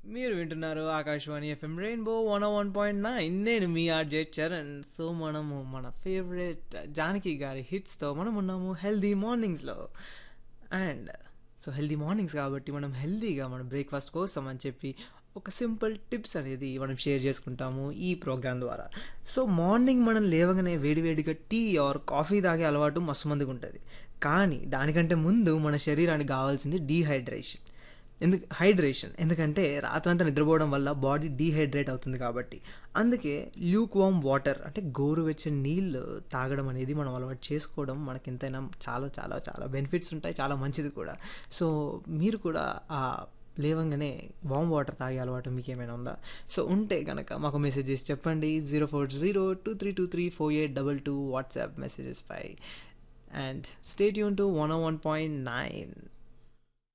మీరు వింటున్నారు Akashvani FM rainbow 101.9. నేను మీ ఆర్జే చరణ్. సో మనము మన ఫేవరెట్ జానకి గారి హిట్స్తో మనం ఉన్నాము healthy మార్నింగ్స్లో. And so healthy mornings కాబట్టి మనం హెల్దీగా మన బ్రేక్ఫాస్ట్ కోసం అని చెప్పి ఒక సింపుల్ టిప్స్ అనేది మనం షేర్ చేసుకుంటాము ఈ ప్రోగ్రామ్ ద్వారా. సో మార్నింగ్ మనం లేవగానే వేడివేడిగా టీ ఆర్ కాఫీ తాగే అలవాటు మస్తు మందికి ఉంటుంది. కానీ దానికంటే ముందు మన శరీరానికి కావాల్సింది హైడ్రేషన్. ఎందుకంటే రాత్రంతా నిద్రపోవడం వల్ల బాడీ డీహైడ్రేట్ అవుతుంది కాబట్టి. అందుకే ల్యూక్ వామ్ వాటర్ అంటే గోరువెచ్చని నీళ్ళు తాగడం అనేది మనం అలవాటు చేసుకోవడం మనకి ఎంతైనా చాలా చాలా చాలా బెనిఫిట్స్ ఉంటాయి, చాలా మంచిది కూడా. సో మీరు కూడా ఆ లేవంగానే వామ్ వాటర్ తాగే అలవాటు మీకు ఏమైనా ఉందా? సో ఉంటే కనుక మాకు మెసేజ్ చేసి చెప్పండి. 04023348222 WhatsApp messages pi. And stay tune to 101.9.